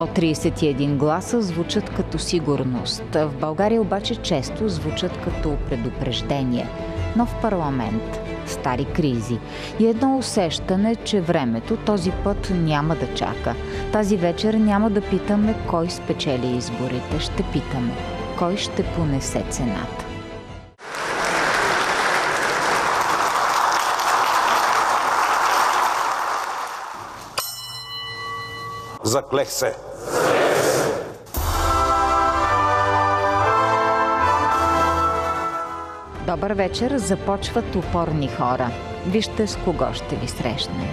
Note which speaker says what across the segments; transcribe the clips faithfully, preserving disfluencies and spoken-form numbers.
Speaker 1: тридесет и един гласа звучат като сигурност. В България обаче често звучат като предупреждение. Нов парламент, стари кризи и едно усещане, че времето този път няма да чака. Тази вечер няма да питаме кой спечели изборите, ще питаме кой ще понесе цената.
Speaker 2: Заклех се.
Speaker 1: Добър вечер, започват упорни хора. Вижте с кого ще ви срещнем.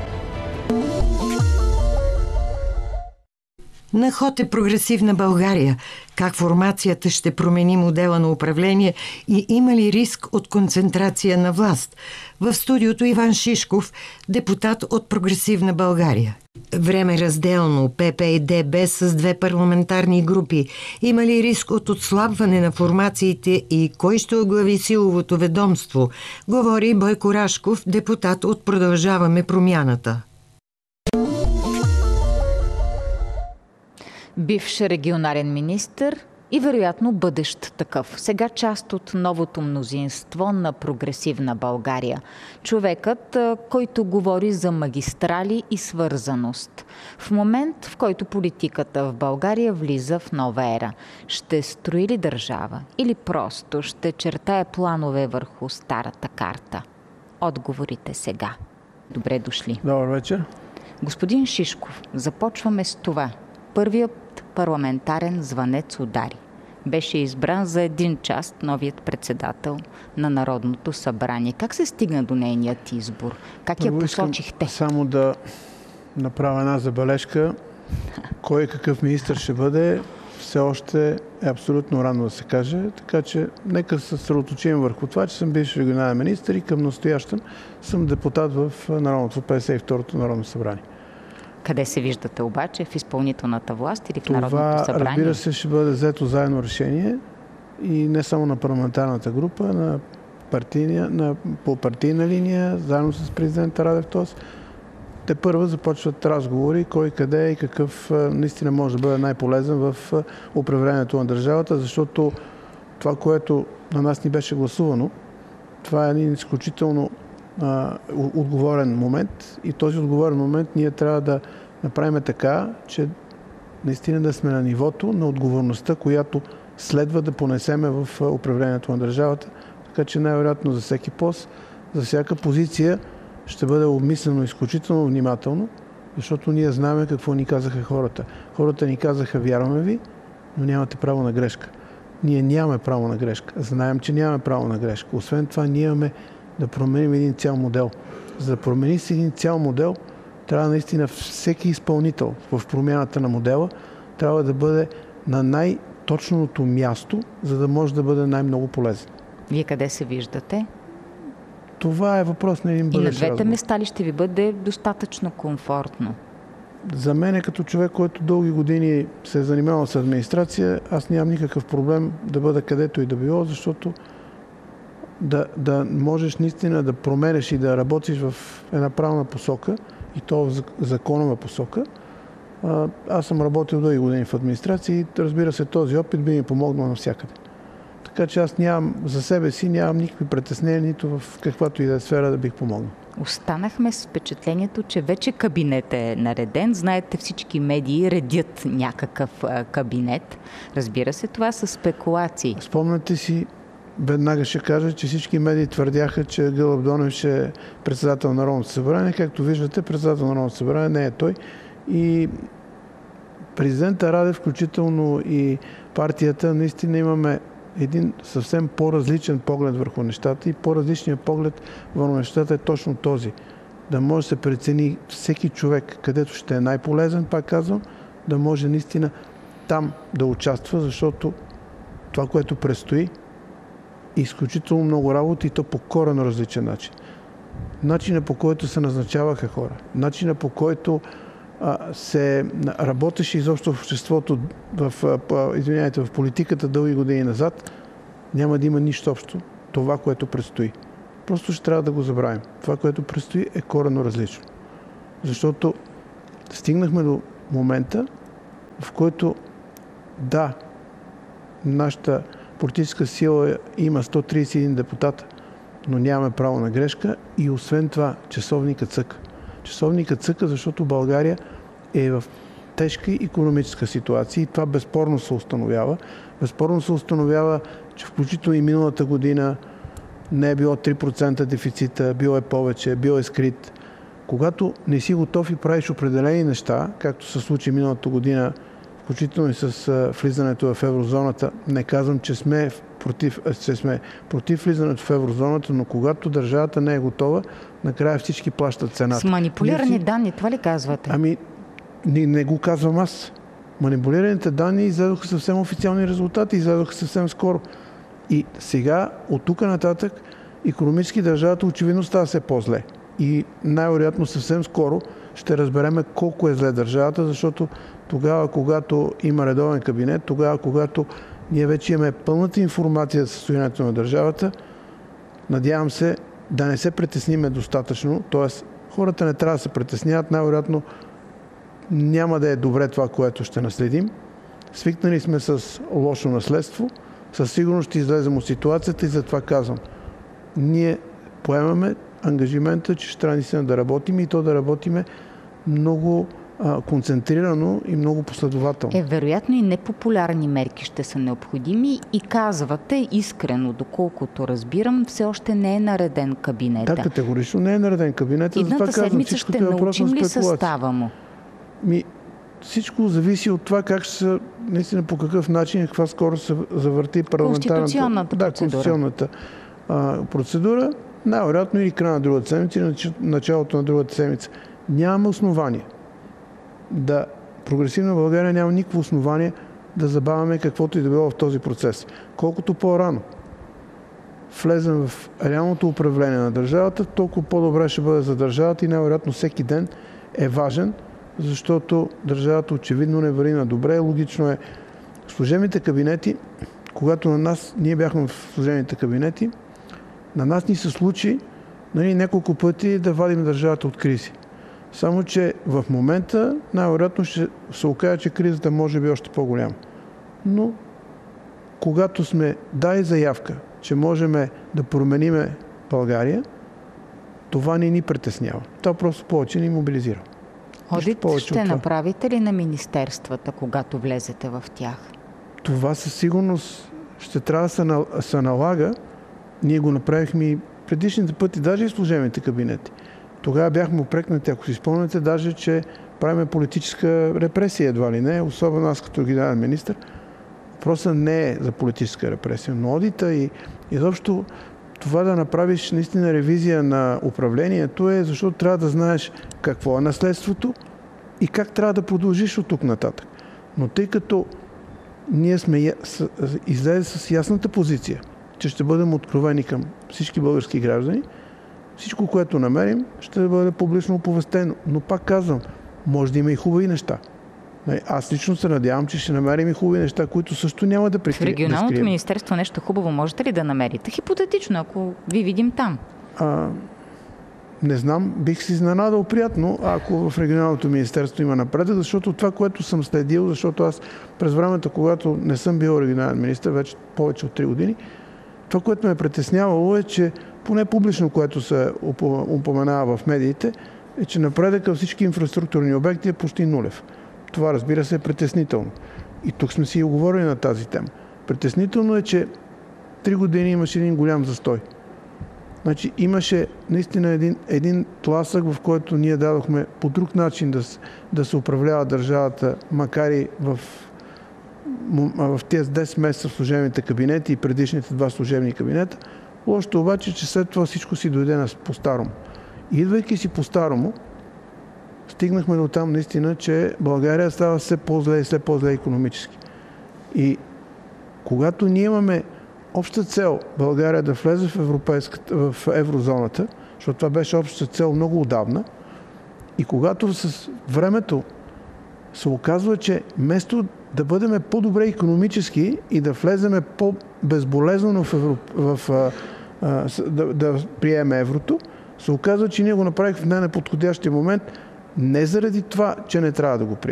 Speaker 3: На ход е прогресивна България. Как формацията ще промени модела на управление и има ли риск от концентрация на власт? В студиото Иван Шишков, депутат от прогресивна България. Време разделно, ПП и ДБ с две парламентарни групи. Има ли риск от отслабване на формациите и кой ще оглави силовото ведомство? Говори Бойко Рашков, депутат от Продължаваме промяната.
Speaker 1: Бивш регионален министър и вероятно бъдещ такъв. Сега част от новото мнозинство на прогресивна България. Човекът, който говори за магистрали и свързаност. В момент, в който политиката в България влиза в нова ера. Ще строи ли държава или просто ще чертае планове върху старата карта? Отговорите сега. Добре дошли.
Speaker 4: Добър вечер.
Speaker 1: Господин Шишков, започваме с това. Първият парламентарен звънец удари. Беше избран за един час новият председател на Народното събрание. Как се стигна до нейният избор? Как
Speaker 4: Първо
Speaker 1: я посочихте?
Speaker 4: Само да направя една забележка. Кой какъв министър ще бъде, все още е абсолютно рано да се каже. Така че нека се съсредоточим върху това, че съм бивш регионален министър и към настоящем съм депутат в Народното петдесет и второто Народно събрание.
Speaker 1: Къде се виждате обаче? В изпълнителната власт или в
Speaker 4: Това,
Speaker 1: Народното събрание?
Speaker 4: Това, разбира се, ще бъде взето заедно решение и не само на парламентарната група, на партийния, на, по партийна линия, заедно с президента Радев. Тоест, те първо започват разговори, кой къде и какъв наистина може да бъде най-полезен в управлението на държавата, защото това, което на нас ни беше гласувано, това е един изключително а, отговорен момент и този отговорен момент ние трябва да направим така, че наистина да сме на нивото на отговорността, която следва да понесеме в управлението на държавата. Така че най-вероятно за всеки пост, за всяка позиция ще бъде обмислено изключително внимателно, защото ние знаем какво ни казаха хората. Хората ни казаха: вярваме ви, но нямате право на грешка. Ние нямаме право на грешка. Знаем, че нямаме право на грешка. Освен това, ние имаме да променим един цял модел. За да промени си един цял модел, трябва наистина всеки изпълнител в промяната на модела трябва да бъде на най-точното място, за да може да бъде най-много полезен.
Speaker 1: Вие къде се виждате?
Speaker 4: Това е въпрос на един бъдещ разговор.
Speaker 1: И на двете места ли ще ви бъде достатъчно комфортно?
Speaker 4: За мен е като човек, който дълги години се е занимавал с администрация, аз нямам никакъв проблем да бъда където и да било, защото да, да можеш наистина да променеш и да работиш в една правилна посока, и то в законова посока. Аз съм работил дълги години в администрация и разбира се, този опит би ми помогнал навсякъде. Така че аз нямам, за себе си нямам никакви притеснения, нито в каквато и да е сфера да бих помогнал.
Speaker 1: Останахме с впечатлението, че вече кабинет е нареден. Знаете, всички медии редят някакъв кабинет. Разбира се, това са спекулации.
Speaker 4: Спомняте си, веднага ще кажа, че всички медии твърдяха, че Гълъб Донев ще е председател на Народното събрание. Както виждате, председател на Народното събрание не е той. И президента Радев, включително и партията, наистина имаме един съвсем по-различен поглед върху нещата и по-различният поглед върху нещата е точно този. Да може да се прецени всеки човек, където ще е най-полезен, пак казвам, да може наистина там да участва, защото това, което предстои, е изключително много работа и то по коренно различен начин. Начинът, по който се назначаваха хора, начинът, по който а, се работеше изобщо в обществото, в, а, извиняйте, в политиката дълги години назад, няма да има нищо общо това, което предстои. Просто ще трябва да го забравим. Това, което предстои, е коренно различно. Защото стигнахме до момента, в който да, нашата политическа сила има сто тридесет и един депутата, но нямаме право на грешка и освен това часовника цъка. Часовника цъка, защото България е в тежка икономическа ситуация и това безспорно се установява. Безспорно се установява, че включително и миналата година не е било три процента дефицита, било е повече, било е скрит. Когато не си готов и правиш определени неща, както се случи миналата година, включително и с влизането в еврозоната, не казвам, че сме против, че сме против влизането в еврозоната, но когато държавата не е готова, накрая всички плащат цената.
Speaker 1: С манипулирани
Speaker 4: си...
Speaker 1: данни, това ли казвате?
Speaker 4: Ами, не, не го казвам аз. Манипулираните данни излязоха съвсем официални резултати, излязоха съвсем скоро. И сега, от тук нататък, икономически държавата очевидно става все по-зле. И най-вероятно съвсем скоро ще разбереме колко е зле държавата, защото тогава, когато има редовен кабинет, тогава, когато ние вече имаме пълната информация за състоянието на държавата, надявам се да не се притесниме достатъчно, т.е. хората не трябва да се притесняват, най-вероятно няма да е добре това, което ще наследим. Свикнали сме с лошо наследство, със сигурност ще излезем от ситуацията и затова казвам. Ние поемаме ангажимента, че ще трябва наистина да работим и то да работиме много а, концентрирано и много последователно.
Speaker 1: Е, вероятно и непопулярни мерки ще са необходими и казвате искрено, доколкото разбирам, все още не е нареден кабинета.
Speaker 4: Да, категорично не е нареден кабинет.
Speaker 1: Идната седмица ще научим ли състава му?
Speaker 4: Ми, всичко зависи от това как ще се, наистина по какъв начин и каква скорост се завърти парламентарната...
Speaker 1: Конституционната
Speaker 4: да,
Speaker 1: процедура.
Speaker 4: Конституционната а, процедура. Най-вероятно или края на другата седмица, или началото на другата седмица. Нямаме основание да... Прогресивна България няма никакво основание да забавяме каквото и да било в този процес. Колкото по-рано влезем в реалното управление на държавата, толкова по-добре ще бъде за държавата и най-вероятно всеки ден е важен, защото държавата очевидно не върви на добре. Логично е служебните кабинети, когато на нас, ние бяхме в служебните кабинети, на нас ни се случи нали, няколко пъти да вадим държавата от кризи. Само, че в момента най-вероятно ще се окаже, че кризата може би е още по-голяма. Но когато сме дали заявка, че можем да променим България, това не ни притеснява. Това просто повече ни мобилизира.
Speaker 1: Одит ще направите ли на министерствата, когато влезете в тях?
Speaker 4: Това със сигурност ще трябва да се налага. Ние го направихме и предишните пъти, даже и служебните кабинети. Тогава бяхме упрекнати, ако си спомняте, даже, че правим политическа репресия едва ли не, особено аз като генерален министър. Въпросът не е за политическа репресия, но одита и изобщо това да направиш наистина ревизия на управлението е, защото трябва да знаеш какво е наследството и как трябва да продължиш от тук нататък. Но тъй като ние сме излезе с ясната позиция, че ще бъдем откровени към всички български граждани, всичко, което намерим, ще бъде публично оповестено. Но пак казвам, може да има и хубави неща. Аз лично се надявам, че ще намерим и хубави неща, които също няма да прикрием.
Speaker 1: В регионалното да министерство нещо хубаво можете ли да намерите? Хипотетично, ако ви видим там.
Speaker 4: А, не знам, бих си изненадал приятно, ако в регионалното министерство има напредък, защото това, което съм следил, защото аз през времето, когато не съм бил регионален министър, вече повече от три години, това, което ме е притеснявало е, че поне публично, което се упоменава в медиите, е, че напредъкът във всички инфраструктурни обекти е почти нулев. Това, разбира се, е притеснително. И тук сме си и оговорили на тази тема. Притеснително е, че три години имаше един голям застой. Значи имаше наистина един, един тласък, в който ние дадохме по друг начин да, да се управлява държавата, макар и в, в тези десет месеца в служебните кабинети и предишните два служебни кабинета. Лошото обаче, че след това всичко си дойде по-старому. И идвайки си по-старому, стигнахме до там наистина, че България става все по-зле и все по-зле икономически. И когато ние имаме обща цел България да влезе в, европейската, в еврозоната, защото това беше обща цел много отдавна, и когато с времето се оказва, че вместо да бъдем по-добре икономически и да влеземе по-безболезнено в, евро, в а, а, да, да приемем еврото, се оказва, че ние го направихме в най-неподходящия момент, не заради това, че не трябва да го приемем, а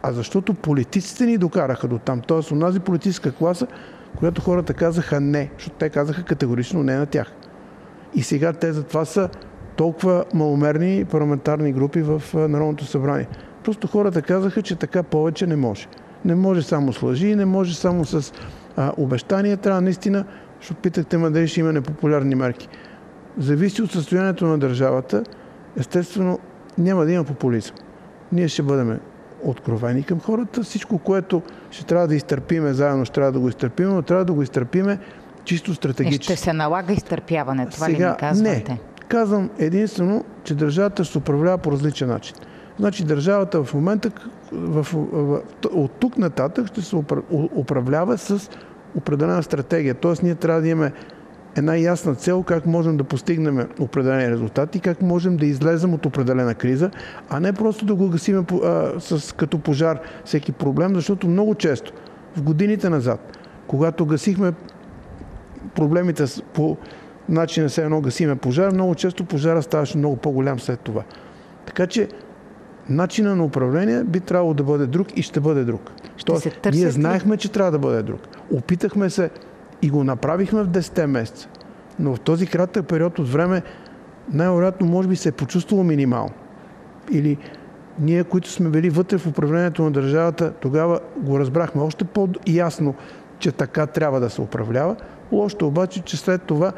Speaker 4: а защото политиците ни докараха до там. Тоест, онази политическа класа, която хората казаха не, защото те казаха категорично не на тях. И сега те затова са толкова маломерни парламентарни групи в Народното събрание. Просто хората казаха, че така повече не може. Не може само с лъжи, не може само с а, обещания. Трябва наистина, защото питахте ме дали ще има непопулярни мерки. Зависи от състоянието на държавата. Естествено, няма да има популизъм. Ние ще бъдем откровени към хората. Всичко, което ще трябва да изтърпиме заедно, ще трябва да го изтърпиме, но трябва да го изтърпиме чисто стратегически.
Speaker 1: И ще се налага изтърпяване, това
Speaker 4: Сега,
Speaker 1: ли ми казвате?
Speaker 4: Не. Казвам единствено, че държавата ще се управлява по различен начин. Значи държавата в момента в, в, в, от тук нататък ще се управлява с определена стратегия. Тоест ние трябва да имаме една ясна цел как можем да постигнем определени резултати, как можем да излезем от определена криза, а не просто да го гасим а, с, като пожар всеки проблем, защото много често в годините назад, когато гасихме проблемите по начина се едно гасиме пожар, много често пожара ставаше много по-голям след това. Така че начинът на управление би трябвало да бъде друг и ще бъде друг. Тоест, ние знаехме, че трябва да бъде друг. Опитахме се и го направихме в десетте месеца. Но в този кратък период от време най-вероятно може би се е почувствало минимално. Или ние, които сме били вътре в управлението на държавата, тогава го разбрахме още по-ясно, че така трябва да се управлява. Лошото обаче, че след това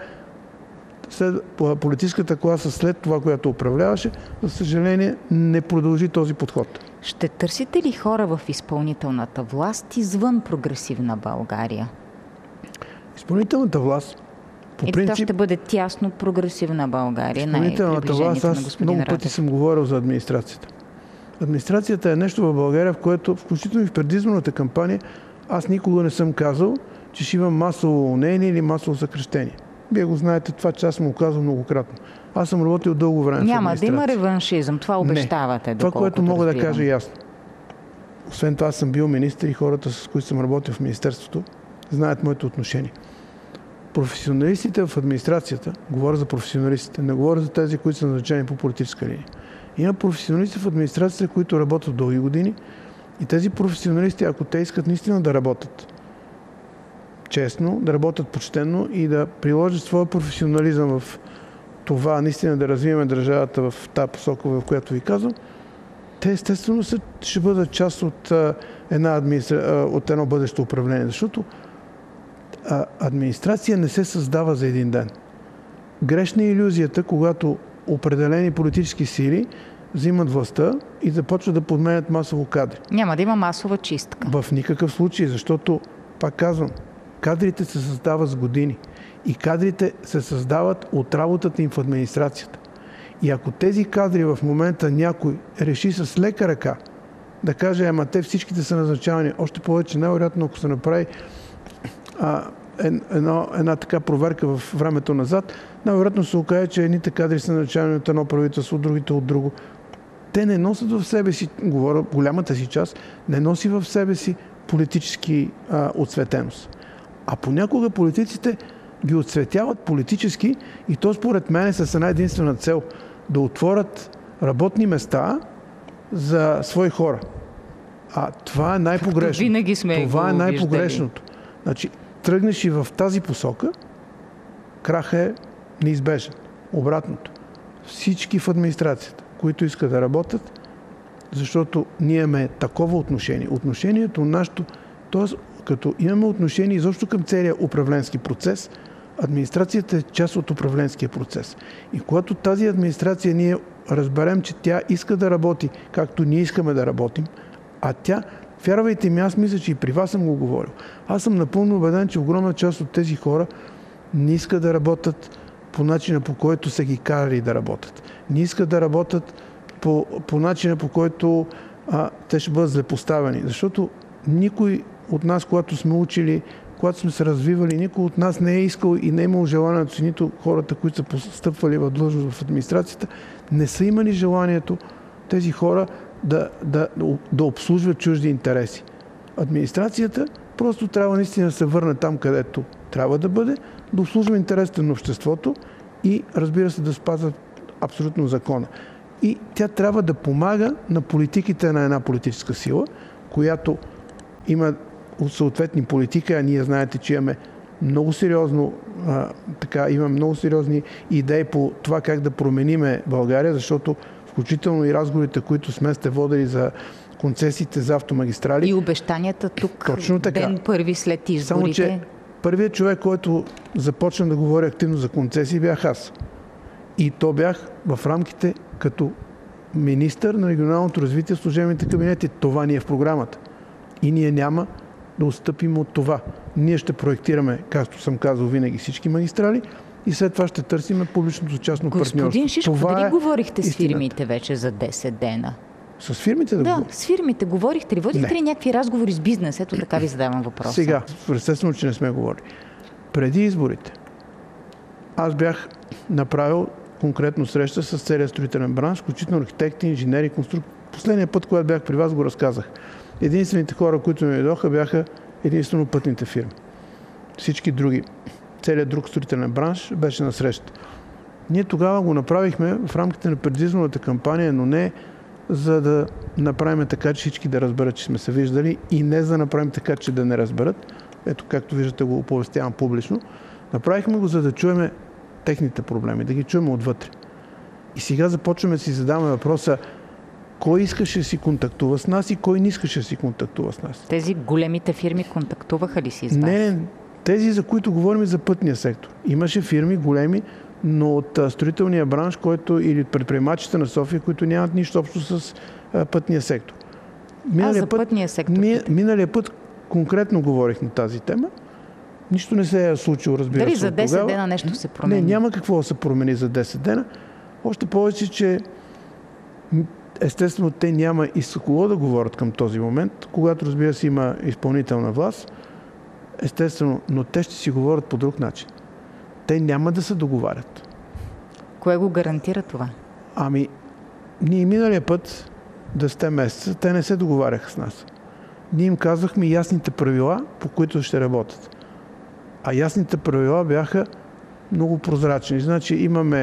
Speaker 4: след политическата класа, след това, която управляваше, за съжаление, не продължи този подход.
Speaker 1: Ще търсите ли хора в изпълнителната власт извън прогресивна България?
Speaker 4: Изпълнителната власт, по
Speaker 1: и
Speaker 4: принцип...
Speaker 1: това ще бъде тясно прогресивна България.
Speaker 4: Изпълнителната власт, аз много пъти съм говорил за администрацията. Администрацията е нещо в България, в което, включително и в предизборната кампания, аз никога не съм казал, че ще има масово уволнение или масово съкращение. Вие го знаете, това че аз съм го казал многократно. Аз съм работил дълго време
Speaker 1: Няма
Speaker 4: в администрация.
Speaker 1: да има реваншизъм, това обещавате.
Speaker 4: Не. Това, което мога разбирам. да кажа ясно. Освен това, аз съм бил министър и хората, с които съм работил в министерството, знаят моето отношение. Професионалистите в администрацията, говоря за професионалистите, не говоря за тези, които са назначени по политическа линия. Има професионалисти в администрацията, които работят дълги години и тези професионалисти, ако те искат наистина да работят честно, да работят почтенно и да приложат своя професионализъм в това, наистина да развиваме държавата в тази посока, в която ви казвам, те естествено са, ще бъдат част от, една администра... от едно бъдещо управление, защото а, администрация не се създава за един ден. Грешна е илюзията, когато определени политически сили взимат властта и започват да подменят масово кадри.
Speaker 1: Няма да има масова чистка.
Speaker 4: В никакъв случай, защото, пак казвам, кадрите се създават с години и кадрите се създават от работата им в администрацията. И ако тези кадри в момента някой реши с лека ръка да каже, ама те всичките са назначавани, още повече най-вероятно, ако се направи а, една, една така проверка в времето назад, най-вероятно се окаже, че едните кадри са назначавани от едно правителство, другите от друго. Те не носят в себе си, говоря голямата си част, не носи в себе си политически а, отцветеност. А понякога политиците ги отцветяват политически и то според мен е с една единствена цел да отворят работни места за свои хора. А това е най-погрешно.
Speaker 1: Винаги сме
Speaker 4: това е
Speaker 1: го
Speaker 4: най-погрешното. Значи, тръгнеш и в тази посока, крах е неизбежен. Обратното. Всички в администрацията, които искат да работят, защото ние имаме такова отношение. Отношението нашето, т.е. като имаме отношение изобщо към целия управленски процес, администрацията е част от управленския процес. И когато тази администрация ние разберем, че тя иска да работи, както ние искаме да работим, а тя, вярвайте ми, аз мисля, че и при вас съм го говорил. Аз съм напълно убеден, че огромна част от тези хора не искат да работят по начина, по който са ги карали да работят. Не искат да работят по, по начина, по който а, те ще бъдат злепоставени. Защото никой от нас, когато сме учили, когато сме се развивали, никой от нас не е искал и не е имал желанието, нито хората, които са постъпвали в длъжност в администрацията, не са имали желанието тези хора да, да, да обслужват чужди интереси. Администрацията просто трябва наистина да се върне там, където трябва да бъде, да обслужва интересите на обществото и, разбира се, да спазва абсолютно закона. И тя трябва да помага на политиките на една политическа сила, която има съответни политики, а ние знаете, че имаме много сериозно, а, така, имаме много сериозни идеи по това как да промениме България, защото включително и разговорите, които сме сте водили за концесиите за автомагистрали.
Speaker 1: И обещанията тук,
Speaker 4: точно така.
Speaker 1: ден първи след изборите.
Speaker 4: Само, че първият човек, който започна да говори активно за концесии, бях аз. И то бях в рамките като министър на регионалното развитие в служебните кабинети. Това ни е в програмата. И ние няма да отстъпим от това. Ние ще проектираме, както съм казал винаги, всички магистрали и след това ще търсим публичното частно партньорство.
Speaker 1: Господин Шишков,
Speaker 4: това
Speaker 1: дали
Speaker 4: е
Speaker 1: говорихте с
Speaker 4: истината.
Speaker 1: фирмите вече за десет дена?
Speaker 4: С фирмите да,
Speaker 1: Да,
Speaker 4: говорим?
Speaker 1: с фирмите говорихте ли? Водихте ли някакви разговори с бизнес? Ето така ви задавам въпроса.
Speaker 4: Сега, естествено, че не сме говорили. Преди изборите аз бях направил конкретно среща с целия строителен бранш, включително архитекти, инженери, конструктори. Последния път, когато бях при вас, го разказах. Единствените хора, които ми дойдоха, бяха единствено пътните фирми. Всички други, целият друг строителен бранш беше на среща. Ние тогава го направихме в рамките на предизборната кампания, но не за да направим така, че всички да разберат, че сме се виждали и не за да направим така, че да не разберат. Ето, както виждате, го оповестявам публично. Направихме го, за да чуем техните проблеми, да ги чуем отвътре. И сега започваме да си задаваме въпроса кой искаше да си контактува с нас и кой не искаше да си контактува с нас.
Speaker 1: Тези големите фирми контактуваха ли си с вас?
Speaker 4: Не, тези, за които говорим за пътния сектор. Имаше фирми големи, но от а, строителния бранш, който или от предприемачите на София, които нямат нищо общо с а, пътния сектор.
Speaker 1: Миналия а, за път, пътния сектор?
Speaker 4: Ми, миналия път конкретно говорих на тази тема. Нищо не се е случило, разбира се.
Speaker 1: Дали за десет
Speaker 4: тогава.
Speaker 1: Дена нещо се промени?
Speaker 4: Не, няма какво да се промени за десет дена. Още повече, че естествено те няма и с кого да говорят към този момент, когато, разбира се, има изпълнителна власт. Естествено, но те ще си говорят по друг начин. Те няма да се договарят.
Speaker 1: Кое го гарантира това?
Speaker 4: Ами, ние миналия път, десет месеца, те не се договаряха с нас. Ние им казахме ясните правила, по които ще работят. А ясните правила бяха много прозрачни. Значи имаме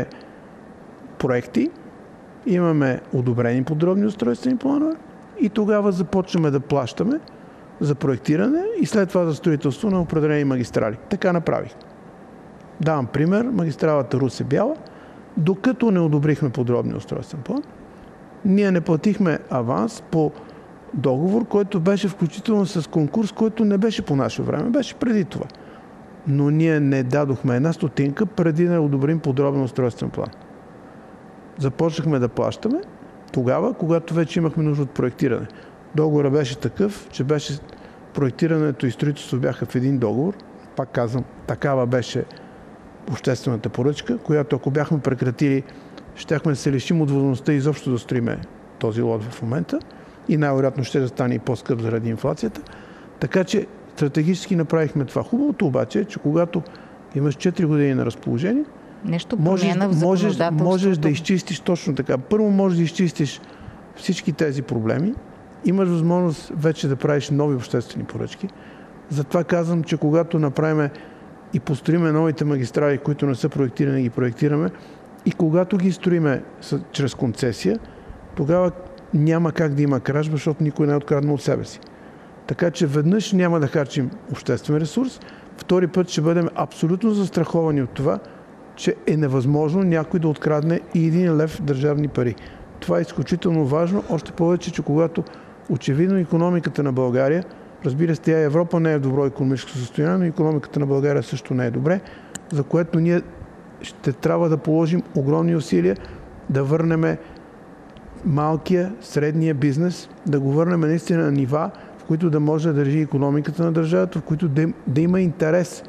Speaker 4: проекти, имаме одобрени подробни устройствени планове и тогава започваме да плащаме за проектиране и след това за строителство на определени магистрали. Така направих. Давам пример, магистралата Русе-Бяла, докато не одобрихме подробни устройствен план, ние не платихме аванс по договор, който беше включително с конкурс, който не беше по наше време, беше преди това. Но ние не дадохме една стотинка преди да одобрим подробен устройствен план. Започнахме да плащаме тогава, когато вече имахме нужда от проектиране. Договорът беше такъв, че беше проектирането и строителство бяха в един договор. Пак казвам, такава беше обществената поръчка, която ако бяхме прекратили, щяхме да се лишим от възможността изобщо да строиме този лот в момента и най-вероятно ще да стане и по-скъп заради инфлацията. Така че стратегически направихме това. Хубавото обаче е, че когато имаш четири години на разположение,
Speaker 1: нещо
Speaker 4: можеш,
Speaker 1: промяна в
Speaker 4: можеш, можеш да
Speaker 1: законодателството.
Speaker 4: изчистиш точно така. Първо можеш да изчистиш всички тези проблеми. Имаш възможност вече да правиш нови обществени поръчки. Затова казвам, че когато направим и построиме новите магистрали, които не са проектирани, ги проектираме, и когато ги строиме с, чрез концесия, тогава няма как да има кражба, защото никой не е откраднал от себе си. Така че веднъж няма да харчим обществен ресурс, втори път ще бъдем абсолютно застраховани от това, че е невъзможно някой да открадне и един лев държавни пари. Това е изключително важно, още повече, че когато очевидно икономиката на България, разбира се, тя Европа не е в добро икономическо състояние, но икономиката на България също не е добре, за което ние ще трябва да положим огромни усилия да върнем малкия, средния бизнес, да го върнем наистина на нива, в които да може да държи икономиката на държавата, в които да, да има интерес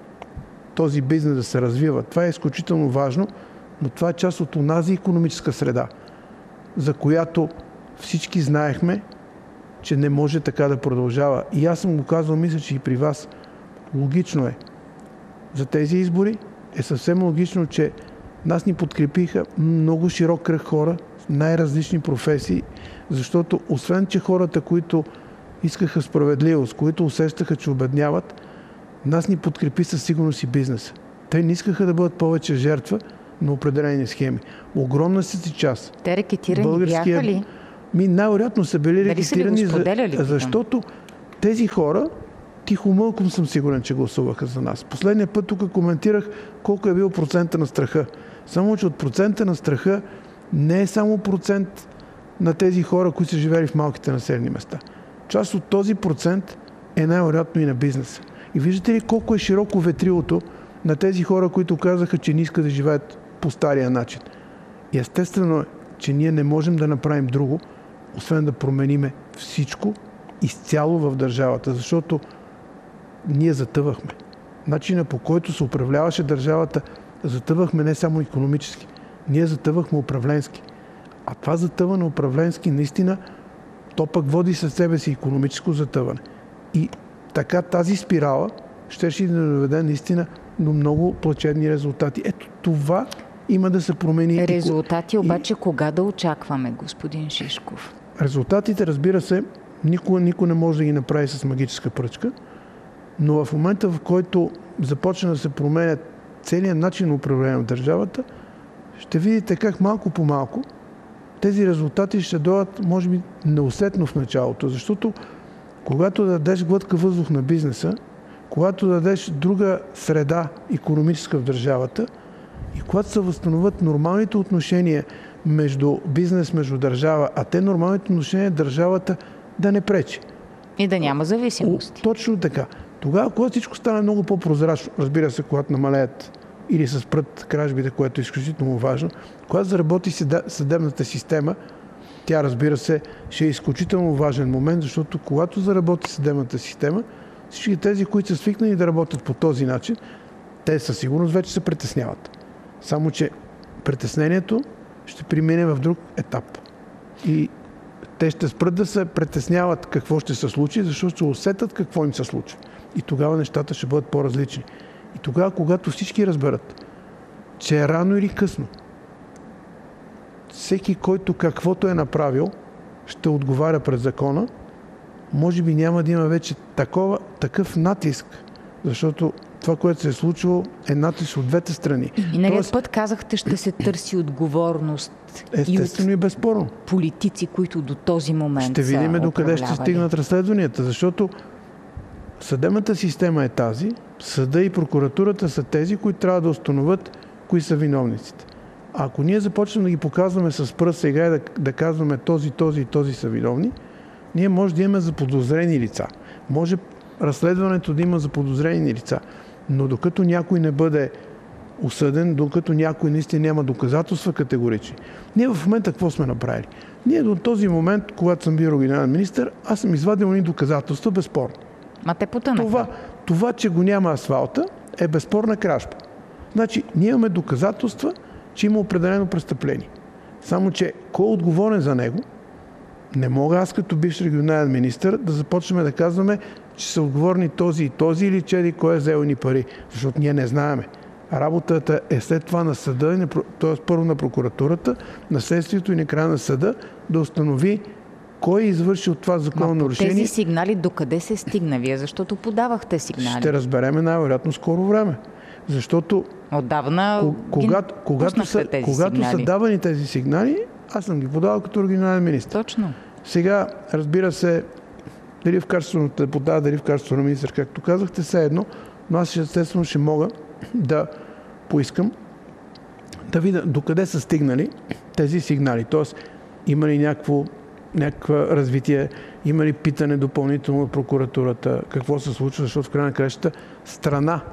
Speaker 4: този бизнес да се развива. Това е изключително важно, но това е част от онази икономическа среда, за която всички знаехме, че не може така да продължава. И аз съм го казал, мисля, че и при вас. Логично е. За тези избори е съвсем логично, че нас ни подкрепиха много широк кръг хора, най-различни професии, защото освен, че хората, които искаха справедливост, които усещаха, че обедняват, нас ни подкрепи със сигурност и бизнеса. Те не искаха да бъдат повече жертва на определени схеми. Огромна си част.
Speaker 1: Те рекетирани бяха ли?
Speaker 4: Ми най-вероятно са били регистрирани, за, защото тези хора тихо мълком съм сигурен, че гласуваха за нас. Последния път тук коментирах колко е бил процента на страха. Само, че от процента на страха не е само процент на тези хора, които са живели в малките населени места. Част от този процент е най-вероятно и на бизнеса. И виждате ли колко е широко ветрилото на тези хора, които казаха, че не искат да живеят по стария начин. И естествено е, че ние не можем да направим друго, освен да промениме всичко изцяло в държавата, защото ние затъвахме. Начина, по който се управляваше държавата, затъвахме не само икономически, ние затъвахме управленски. А това затъване управленски наистина, то пък води със себе си икономическо затъване. И така тази спирала ще ще да доведе наистина до много плачевни резултати. Ето това има да се промени.
Speaker 1: Резултати обаче и... кога да очакваме, господин Шишков?
Speaker 4: Резултатите, разбира се, никой, никой не може да ги направи с магическа пръчка, но в момента, в който започне да се променя целият начин на управление на държавата, ще видите как малко по малко тези резултати ще дойдат, може би, неусетно в началото, защото когато дадеш глътка въздух на бизнеса, когато дадеш друга среда икономическа в държавата и когато се възстановят нормалните отношения между бизнес, между държава, а те нормалните отношения държавата да не пречи.
Speaker 1: И да няма зависимости.
Speaker 4: О, точно така. Тогава, когато всичко стане много по-прозрачно, разбира се, когато намалеят или се спрат кражбите, което е изключително важно, когато заработи съдебната система, тя, разбира се, ще е изключително важен момент, защото когато заработи съдебната система, всички тези, които са свикнали да работят по този начин, те със сигурност вече се притесняват. Само, че притеснението ще премине в друг етап. И те ще спрат да се притесняват какво ще се случи, защото ще усетят какво им се случи. И тогава нещата ще бъдат по-различни. И тогава, когато всички разберат, че е рано или късно, всеки, който каквото е направил, ще отговаря пред закона, може би няма да има вече такова, такъв натиск, защото това, което се е случило, е натиск от двете страни.
Speaker 1: И на Тоест... път казахте, ще се търси отговорност.
Speaker 4: Естествено и, и безспорно.
Speaker 1: Политици, които до този момент
Speaker 4: ще видим докъде ще стигнат разследванията, защото съдебната система е тази, съда и прокуратурата са тези, които трябва да установят кои са виновниците. А ако ние започнем да ги показваме с пръст сега и да, да казваме този, този и този са виновни, ние може да имаме заподозрени лица. Може разследването да има заподозрени лица. Но докато някой не бъде осъден, докато някой наистина няма доказателства категорични. Ние в момента какво сме направили? Ние до този момент, когато съм бил регионален министър, аз съм извадил ни доказателства безспорно.
Speaker 1: Ма те потънаха.
Speaker 4: Това, това, че го няма асфалта, е безспорна кражба. Значи, ние имаме доказателства, че има определено престъпление. Само, че кой е отговорен за него, не мога аз като бивш регионален министър да започнем да казваме, че са отговорни този и този или че кой е взел ни пари, защото ние не знаеме. Работата е след това на съда, т.е. първо на прокуратурата, на следствието и накрая на съда да установи кой е извършил това законно нарушение.
Speaker 1: Тези сигнали докъде се стигна вие? Защото подавахте сигнали.
Speaker 4: Ще разбереме най-вероятно скоро време. Защото
Speaker 1: отдавна
Speaker 4: когато, когато, са, когато са давани тези сигнали, аз съм ги подавал като регионален министър.
Speaker 1: Точно.
Speaker 4: Сега, разбира се, дали в качеството на депутат, дали в качеството на министър, както казахте, все едно, но аз естествено ще мога да поискам да видя докъде са стигнали тези сигнали. Тоест, има ли някакво някакво развитие, има ли питане допълнително от прокуратурата, какво се случва, защото в края на краищата страната,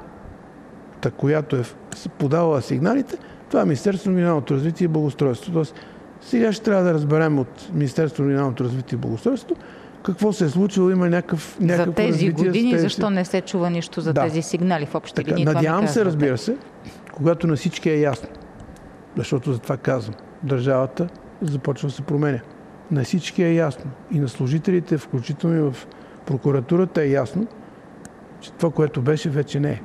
Speaker 4: която е подавала сигналите, това е Министерството на регионалното развитие и благоустройство. Тоест, сега ще трябва да разберем от Министерството на регионалното развитие и благоустройство какво се е случило, има някакъв, някакво
Speaker 1: за тези
Speaker 4: развитие,
Speaker 1: години,
Speaker 4: тези...
Speaker 1: защо не се чува нищо за
Speaker 4: да.
Speaker 1: тези сигнали в общи
Speaker 4: така,
Speaker 1: линии?
Speaker 4: Надявам се, разбира се, когато на всички е ясно, защото за това казвам, държавата започва да се променя. На всички е ясно. И на служителите, включително и в прокуратурата, е ясно, че това, което беше, вече не е.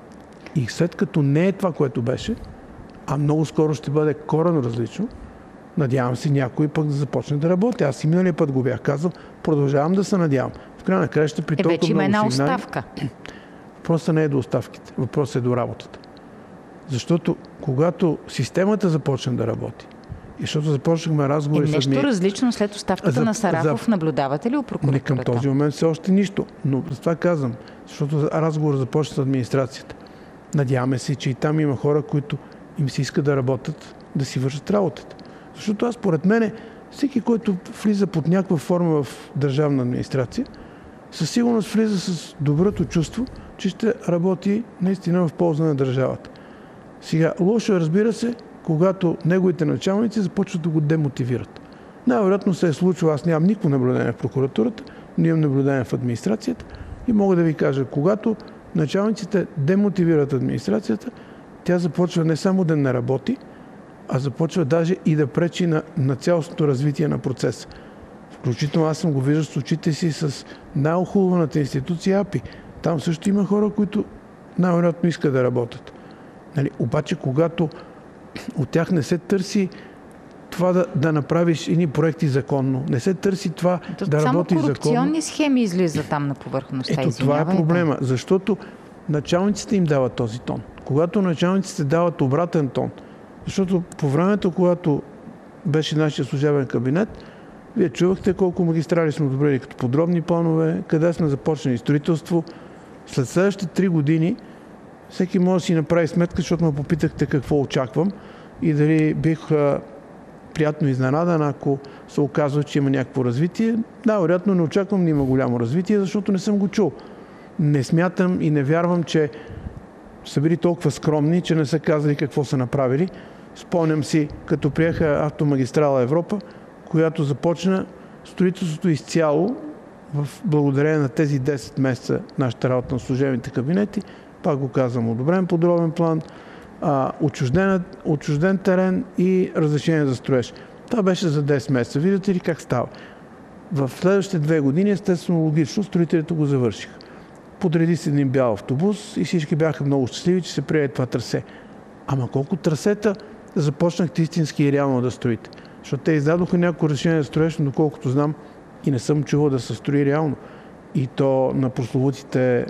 Speaker 4: И след като не е това, което беше, а много скоро ще бъде коренно различно, надявам се някой пък да започне да работи. Аз и миналия път го бях казал, продължавам да се надявам. В края на краищата при толкова
Speaker 1: е, вече има една
Speaker 4: много сигнали,
Speaker 1: оставка.
Speaker 4: Въпросът не е до оставките, въпросът е до работата. Защото когато системата започне да работи И защото започнахме разговори
Speaker 1: е,
Speaker 4: с...
Speaker 1: Нещо различно след оставката за, на Сарафов, за... наблюдавате ли у прокуратурата?
Speaker 4: Не, към този момент все още нищо. Но за това казвам, защото разговор започва с администрацията. Надяваме се, че и там има хора, които им се иска да работят, да си вършат работата. Защото аз, според мене, всеки, който влиза под някаква форма в държавна администрация, със сигурност влиза с доброто чувство, че ще работи наистина в полза на държавата. Сега, лошо е, разбира се, когато неговите началници започват да го демотивират. Най-вероятно се е случило, аз нямам никакво наблюдение в прокуратурата, но имам наблюдение в администрацията и мога да ви кажа, когато началниците демотивират администрацията, тя започва не само да не работи, а започва даже и да пречи на, на цялостното развитие на процеса. Включително аз съм го виждал с очите си с най-охулваната институция АПИ. Там също има хора, които най-вероятно искат да работят. Нали? Обаче, когато от тях не се търси това да, да направиш едни проекти законно, не се търси това
Speaker 1: То,
Speaker 4: да работи законно.
Speaker 1: Само корупционни схеми излизат там на повърхността.
Speaker 4: Ето, това е проблема, защото началниците им дават този тон. Когато началниците дават обратен тон, защото по времето, когато беше нашия служебен кабинет, вие чувахте колко магистрали сме одобрили като подробни планове, къде сме започнали строителство. След следващите три години всеки може да си направи сметка, защото ме попитахте какво очаквам и дали бих а, приятно изненадан, ако се оказва, че има някакво развитие. Да, вероятно не очаквам да има голямо развитие, защото не съм го чул. Не смятам и не вярвам, че са били толкова скромни, че не са казали какво са направили. Спомням си, като приеха автомагистрала Европа, която започна строителството изцяло в благодарение на тези десет месеца нашата работа на служебните кабинети. Пак го казвам, одобрен подробен план, а, отчужден, отчужден терен и разрешение за строеж. Това беше за десет месеца. Виждате ли как става? В следващите две години, естествено логично, строителите го завършиха. Подреди се един бял автобус и всички бяха много щастливи, че се приеде това трасе. Ама колко трасета започнахте истински и реално да строите? Защото те издадоха някакво решение за строеж, но доколкото знам и не съм чувал да се строи реално. И то на прословутите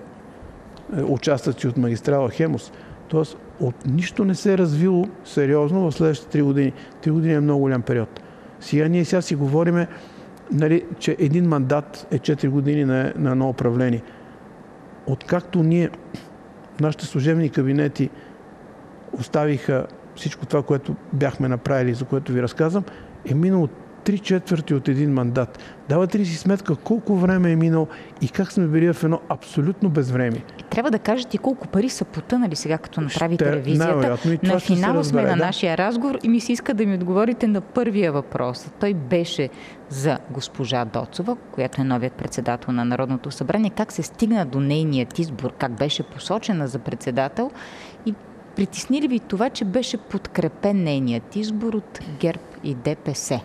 Speaker 4: участъци от магистрала Хемус. Тоест, от нищо не се е развило сериозно в следващите три години. Три години е много голям период. Сега ние сега си говориме, нали, че един мандат е четири години на, на едно управление. Откакто ние, нашите служебни кабинети, оставиха всичко това, което бяхме направили, за което ви разказвам, е минало три четвърти от един мандат. Давате ли си сметка колко време е минало и как сме били в едно абсолютно безвремие?
Speaker 1: Трябва да кажете колко пари са потънали сега, като направите
Speaker 4: ще,
Speaker 1: ревизията. На финала сме
Speaker 4: разбере,
Speaker 1: на
Speaker 4: да?
Speaker 1: нашия разговор и ми се иска да ми отговорите на първия въпрос. Той беше за госпожа Доцова, която е новият председател на Народното събрание. Как се стигна до нейният избор? Как беше посочена за председател? И притесни ли ви това, че беше подкрепен нейният избор от ГЕРБ и ДПС?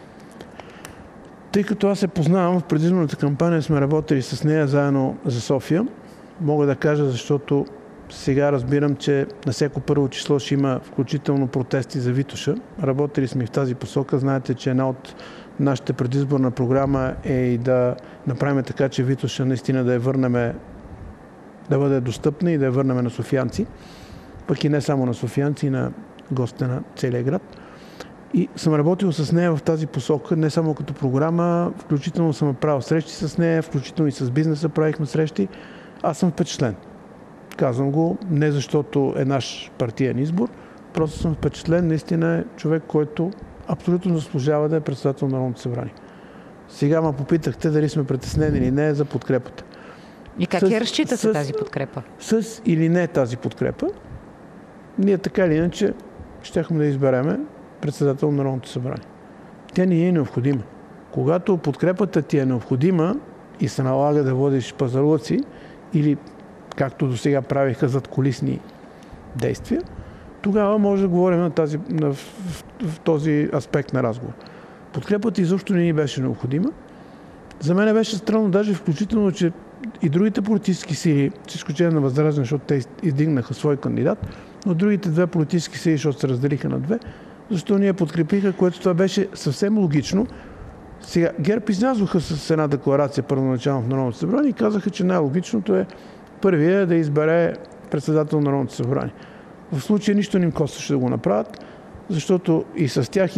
Speaker 4: Тъй като аз се познавам, в предизборната кампания сме работили с нея заедно за София. Мога да кажа, защото сега разбирам, че на всяко първо число ще има включително протести за Витоша. Работили сме в тази посока. Знаете, че една от нашата предизборна програма е и да направим така, че Витоша наистина да я върнем, да бъде достъпна и да я върнем на софиянци. Пък и не само на софиянци, и на гостите на целия град. И съм работил с нея в тази посока, не само като програма, включително съм правил срещи с нея, включително и с бизнеса правихме срещи. Аз съм впечатлен. Казвам го не защото е наш партиен избор, просто съм впечатлен. Наистина е човек, който абсолютно заслужава да е председател на Народното събрание. Сега ме попитахте дали сме притеснени или не за подкрепата.
Speaker 1: И как я разчитате тази подкрепа?
Speaker 4: С или не тази подкрепа, ние така или иначе щяхме да избереме председател на Народното събрание. Тя ни е необходима. Когато подкрепата ти е необходима и се налага да водиш пазарлъци или както до сега правиха задкулисни действия, тогава може да говорим на тази, на, в, в, в този аспект на разговор. Подкрепата изобщо не ни беше необходима. За мен беше странно, даже включително, че и другите политически сили, с изключение на Възраждане, защото те издигнаха свой кандидат, но другите две политически сили, защото се разделиха на две, защо ние подкрепиха, което това беше съвсем логично. Сега, ГЕРБ излязоха с една декларация първоначално в Народното събрание и казаха, че най-логичното е първия да избере председател на Народното събрание. В случая нищо не им костваше да го направят, защото и с тях